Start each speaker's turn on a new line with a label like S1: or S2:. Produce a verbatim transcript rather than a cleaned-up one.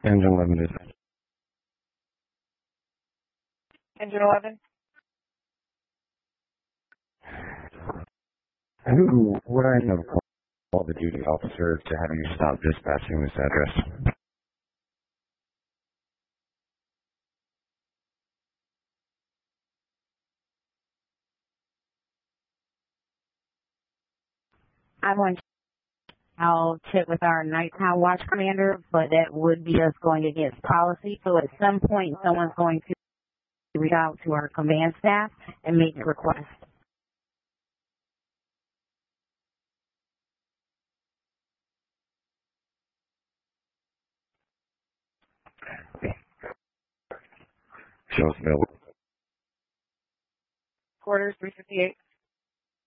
S1: Engine eleven dispatch.
S2: Engine eleven.
S1: Who would I have called the duty officer to have you stop dispatching this address?
S2: I'm going to I'll check with our nighttime watch commander, but that would be us going against policy. So at some point, someone's going to reach out to our command staff and make a request.
S1: Show us available.
S2: Quarters three fifty-eight.